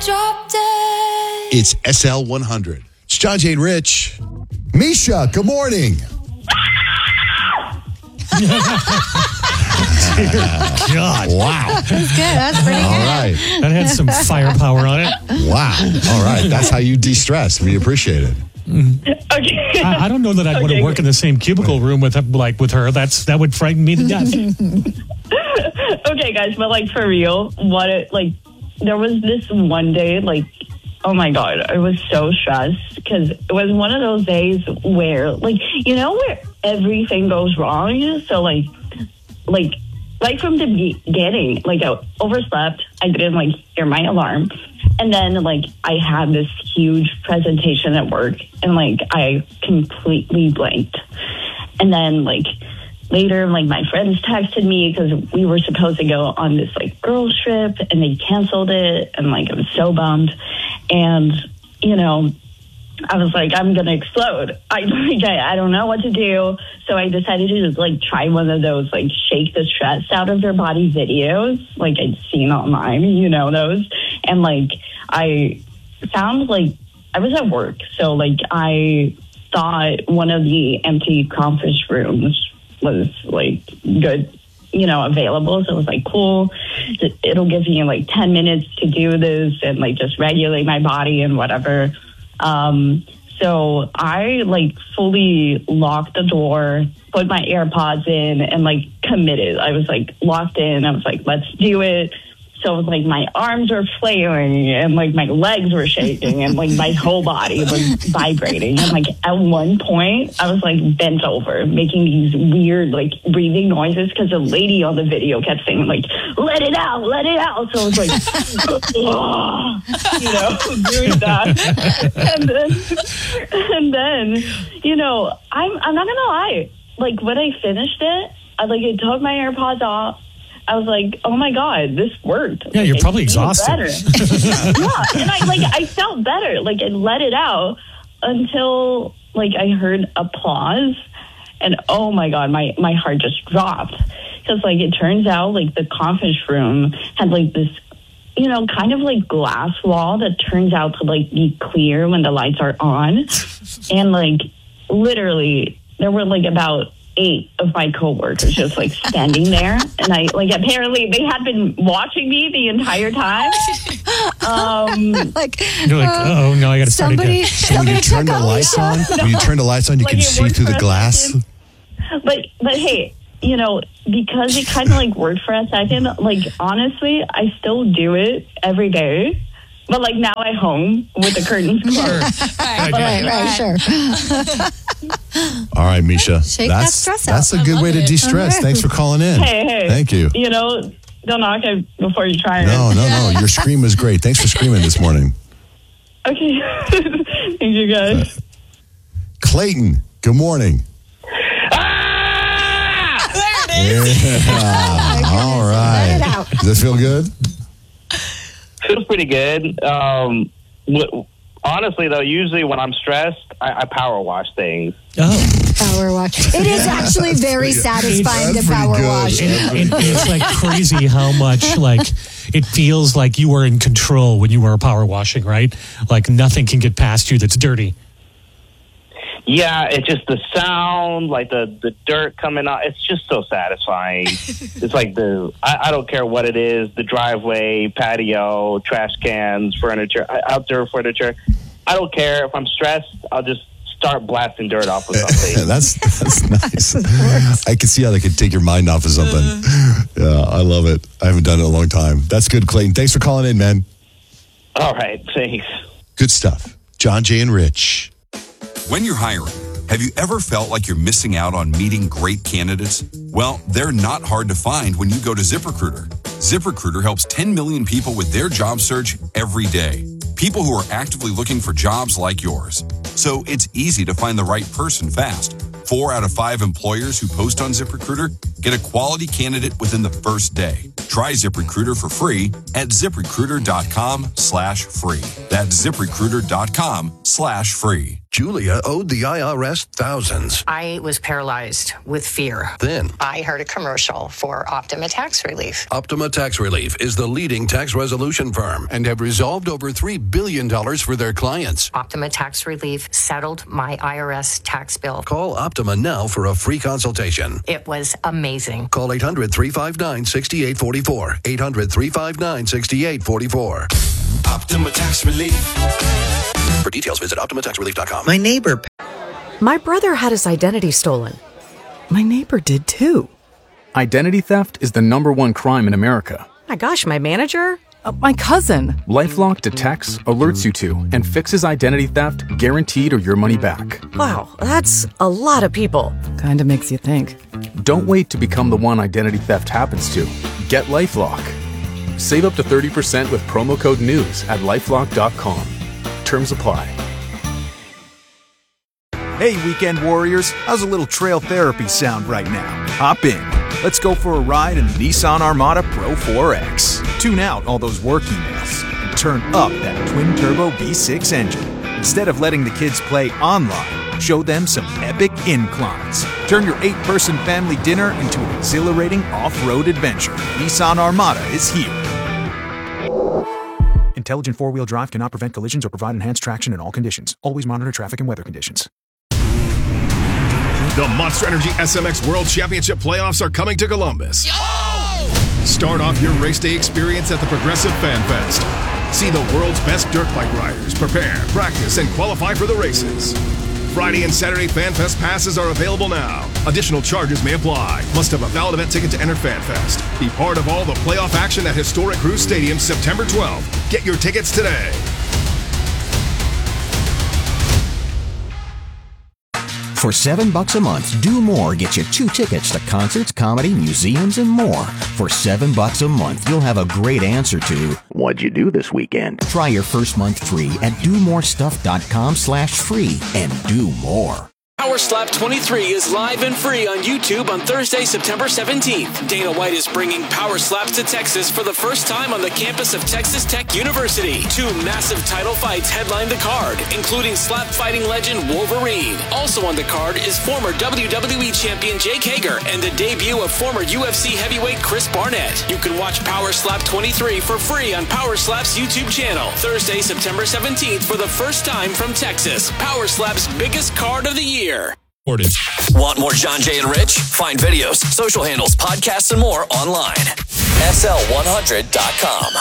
Drop dead. It's SL 100. It's John, Jay, and Rich. Misha, good morning. God. Wow. That's good. That's pretty All good. right. That had some firepower on it. Wow. All right. That's how you de-stress. We appreciate it. Okay. I don't know that I'd want to work in the same cubicle room with her. That would frighten me to death. Okay, guys, but like for real, there was this one day, like, oh my God, I was so stressed because it was one of those days where, like, where everything goes wrong. So like right from the beginning, like I overslept. I didn't hear my alarm. And then I had this huge presentation at work and I completely blanked. And then later, my friends texted me because we were supposed to go on this girls trip and they canceled it. And I was so bummed. And, I was like, I'm going to explode. I don't know what to do. So I decided to just try one of those shake the stress out of your body videos I'd seen online, those. And I found I was at work. So I thought one of the empty conference rooms was good, available. So it was cool. It'll give me 10 minutes to do this and just regulate my body and whatever. So I fully locked the door, put my AirPods in and committed. I was locked in. I was let's do it. So it was my arms were flailing and my legs were shaking and my whole body was vibrating. And at one point I was bent over making these weird breathing noises because the lady on the video kept saying let it out. So I was doing that. And then I'm not gonna lie, when I finished it, I took my AirPods off. I was oh my God, this worked. Yeah, you're probably exhausted. Yeah, and I felt better. I let it out until I heard applause, and oh my God, my heart just dropped because it turns out the conference room had this kind of glass wall that turns out to be clear when the lights are on, and literally there were about 8 of my coworkers just standing there, and I apparently they had been watching me the entire time. You're oh no, I got to start again. So when you turn the lights on, you can see through the glass. But hey, because it kind of worked for a second. Honestly, I still do it every day. But now at home with the curtains closed. Right, sure. All right, Misha. Shake that stress out. That's a good way to de-stress. Thanks for calling in. Hey. Thank you. Don't knock it before you try it. No. Your scream was great. Thanks for screaming this morning. Okay. Thank you, guys. Clayton, good morning. There it is. Yeah. All right. Let it out. Does this feel good? Feels pretty good. Honestly, though, usually when I'm stressed, I power wash things. Oh. Power wash. It is actually very satisfying to power good. wash. And it's crazy how much it feels like you are in control when you are power washing, right? Nothing can get past you that's dirty. Yeah, it's just the sound, the dirt coming out. It's just so satisfying. It's I don't care what it is, the driveway, patio, trash cans, furniture, outdoor furniture. I don't care. If I'm stressed, I'll just start blasting dirt off of something. That's nice. I can see how they can take your mind off of something. Yeah, I love it. I haven't done it in a long time. That's good, Clayton. Thanks for calling in, man. All right, thanks. Good stuff. John, Jay, and Rich. When you're hiring, have you ever felt like you're missing out on meeting great candidates? Well, they're not hard to find when you go to ZipRecruiter. ZipRecruiter helps 10 million people with their job search every day. People who are actively looking for jobs like yours. So it's easy to find the right person fast. 4 out of 5 employers who post on ZipRecruiter get Get a quality candidate within the first day. Try ZipRecruiter for free at ZipRecruiter.com/free. That's ZipRecruiter.com/free. Julia owed the IRS thousands. I was paralyzed with fear. Then, I heard a commercial for Optima Tax Relief. Optima Tax Relief is the leading tax resolution firm and have resolved over $3 billion for their clients. Optima Tax Relief settled my IRS tax bill. Call Optima now for a free consultation. It was amazing. Call 800-359-6844. 800-359-6844. Optima Tax Relief. For details, visit OptimaTaxRelief.com. My neighbor. My brother had his identity stolen. My neighbor did too. Identity theft is the #1 crime in America. My gosh, my manager? My cousin. LifeLock detects, alerts you to, and fixes identity theft guaranteed or your money back. Wow, that's a lot of people. Kinda makes you think. Don't wait to become the one identity theft happens to. Get LifeLock. Save up to 30% with promo code NEWS at LifeLock.com. Terms apply. Hey, weekend warriors, how's a little trail therapy sound right now? Hop in. Let's go for a ride in the Nissan Armada Pro 4X. Tune out all those work emails and turn up that twin-turbo V6 engine. Instead of letting the kids play online, show them some epic inclines. Turn your 8-person family dinner into an exhilarating off-road adventure. Nissan Armada is here. Intelligent four-wheel drive cannot prevent collisions or provide enhanced traction in all conditions. Always monitor traffic and weather conditions. The Monster Energy SMX World Championship playoffs are coming to Columbus. Start off your race day experience at the Progressive Fan Fest. See the world's best dirt bike riders prepare, practice, and qualify for the races. Friday and Saturday Fan Fest passes are available now. Additional charges may apply. Must have a valid event ticket to enter Fan Fest. Be part of all the playoff action at Historic Cruise Stadium September 12th. Get your tickets today. For $7 a month, Do More gets you 2 tickets to concerts, comedy, museums, and more. For $7 a month, you'll have a great answer to, what'd you do this weekend? Try your first month free at domorestuff.com/free and do more. Power Slap 23 is live and free on YouTube on Thursday, September 17th. Dana White is bringing Power Slaps to Texas for the first time on the campus of Texas Tech University. 2 massive title fights headline the card, including slap fighting legend Wolverine. Also on the card is former WWE champion Jake Hager and the debut of former UFC heavyweight Chris Barnett. You can watch Power Slap 23 for free on Power Slap's YouTube channel. Thursday, September 17th for the first time from Texas. Power Slap's biggest card of the year. Want more John, Jay, and Rich? Find videos, social handles, podcasts, and more online. SL100.com.